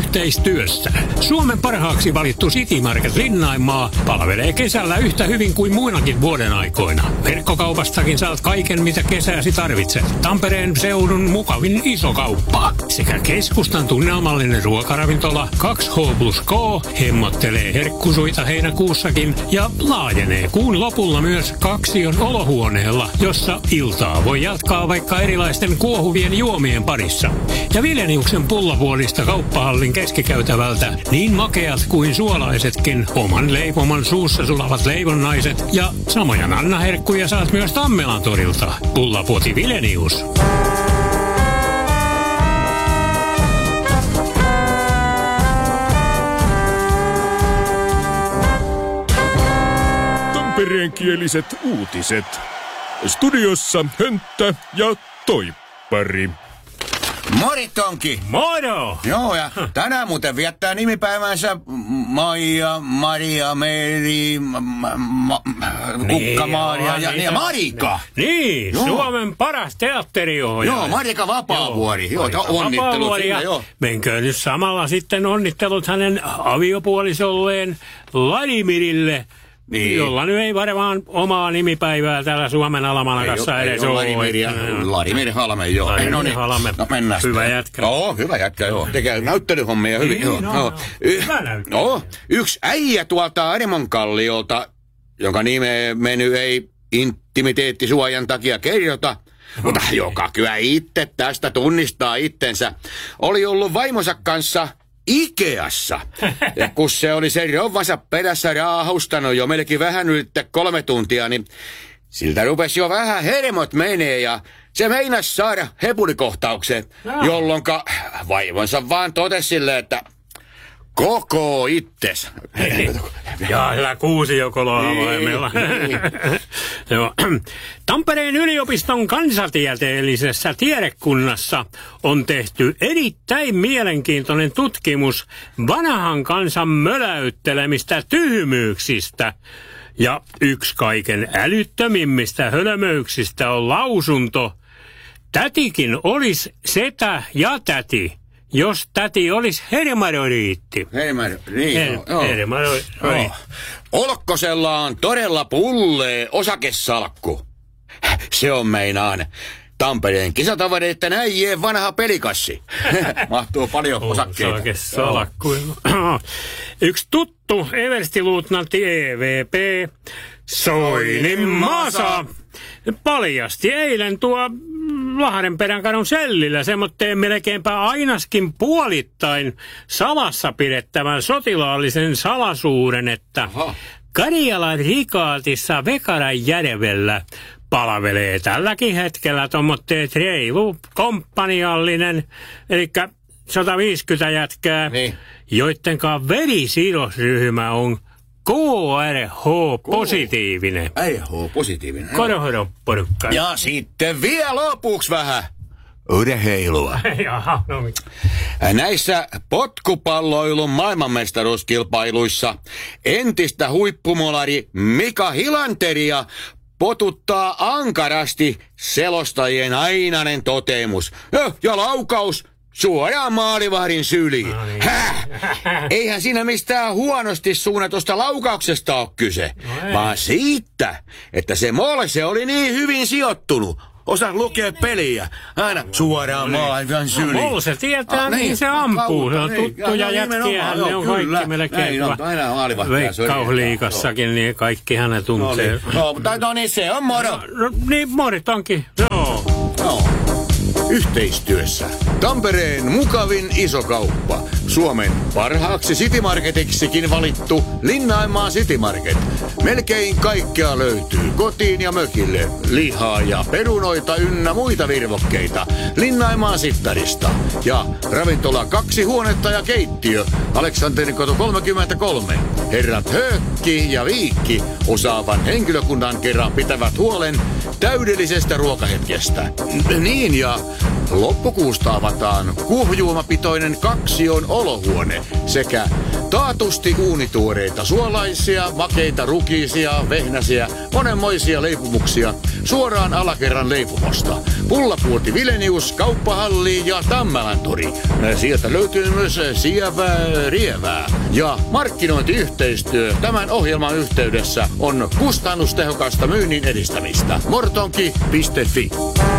yhteistyössä. Suomen parhaaksi valittu City Market Linnaimaa palvelee kesällä yhtä hyvin kuin muinakin vuoden aikoina. Verkkokaupastakin saat kaiken, mitä kesäsi tarvitset. Tampereen seudun mukavin iso kauppa sekä keskustan tunnelmallinen ruokaravintola 2H+K hemmottelee herkkusuita heinäkuussakin ja laajenee kuun lopulla myös Kaksion olohuoneella, jossa iltaa voi jatkaa vaikka erilaisten kuohuvien juomien parissa. Ja Vileniuksen pullavuorista kauppahallin keskikäytävältä niin makeat kuin suolaisetkin oman leipoman suussa sulavat leivonnaiset ja samoja nannaherkkuja saat myös Tammelan torilta. Pullapuoti Vilenius. Tampereenkieliset uutiset. Studiossa Hönttä ja Toippari. Mori Tonki! Moro! Joo, ja tänään muuten viettää nimipäivänsä Maija, Maria, Meri, Kukka-Maria ja Marika. Niin, joo. Suomen paras teatteriohjaaja. Joo, Marika Vapaavuori. Joo, onnittelut sinne, joo. Menkö nyt samalla sitten onnittelut hänen aviopuolisolleen Vladimirille, niin. Jolla nyt ei varmaan omaa nimipäivää täällä Suomen Alamanakassa edes ole. Vladimir Halme, joo. Vladimir Halme. No mennään. Hyvä jätkä. Joo, hyvä jätkä, joo. Tekee näyttelyhommia hyvin. Niin, joo. Hyvä näyttely. No, yksi äijä tuolta Arimonkalliolta, jonka nimeä meny ei intimiteettisuojan takia kerrota, mutta joka kyllä itse tästä tunnistaa itsensä, oli ollut vaimonsa kanssa Ikeassa. Ja kun se oli sen rouvansa perässä raahustanut jo melkein vähän yli 3 tuntia, niin siltä rupesi jo vähän hermot menee ja se meinasi saada hepulikohtauksen, jolloinka vaimonsa vaan totesi silleen, että koko itses. Ja hyvä kuusijokolla havaimella. Joo. Tampereen yliopiston kansantieteellisessä tiedekunnassa on tehty erittäin mielenkiintoinen tutkimus vanhan kansan möläyttelemistä tyhmyyksistä. Ja yksi kaiken älyttömimmistä hölmöyksistä on lausunto: tätikin olisi setä ja täti, jos täti olisi hermafrodiitti. Hermafrodiitti. Olkkosella on todella pullee osakesalkku. Se on meinaan Tampereen kisatavareiden äijien vanha pelikassi. Mahtuu paljon osakkeita. Osakesalkku. Yksi tuttu everstiluutnantti EVP Soinin Masa paljasti eilen tuo Lahdenperän sellillä semmoitteen melkeinpä ainaskin puolittain salassa pidettävän sotilaallisen salaisuuden, että Karjalan rikaatissa Vekaranjärvellä palvelee tälläkin hetkellä tuommoitteet reilu komppaniallinen, eli 150 jätkää, niin, joittenkaan verisidosryhmä on KRH-positiivinen. KRH-positiivinen. Korohodoporukka. Ja sitten vielä lopuksi vähän urheilua. Jaha, no mikä. Näissä potkupalloilun maailmanmestaruuskilpailuissa entistä huippumolari Mika Hilanteria potuttaa ankarasti selostajien ainainen toteamus. Ja laukaus suoraan maalivahdin syliin. No niin. Eihän siinä mistään huonosti suunnatusta laukauksesta ole kyse, vaan siitä, että se molse oli niin hyvin sijoittunut. Osaa lukea peliä. Aina suoraan maalivahdin syliin. Molse tietää, niin se ampuu. Se on tuttuja jätkiä. Ne on kaikki melkein. Veikkausliigassakin, niin kaikki hänet tuntee. No niin, se on moro. No niin, morit onkin. Joo. Yhteistyössä Tampereen mukavin isokauppa. Suomen parhaaksi City Marketiksikin valittu Linnaimaa City Market. Melkein kaikkea löytyy kotiin ja mökille. Lihaa ja perunoita ynnä muita virvokkeita Linnaimaa Sittarista. Ja ravintola 2 huonetta ja keittiö Aleksanterikoto 33. Herrat Höökki ja Viikki osaavan henkilökunnan kerran pitävät huolen täydellisestä ruokahetkestä. Niin, ja loppukuusta avataan kuohujuomapitoinen Kaksion olohuone sekä taatusti uunituoreita suolaisia, makeita rukiisia, vehnäsiä, monenmoisia leipomuksia suoraan alakerran leipomosta. Pullapuoti Vilenius, Kauppahalli ja Tammelantori. Sieltä löytyy myös Sievää Rievää. Ja markkinointiyhteistyö tämän ohjelman yhteydessä on kustannustehokasta myynnin edistämistä. Mortonki.fi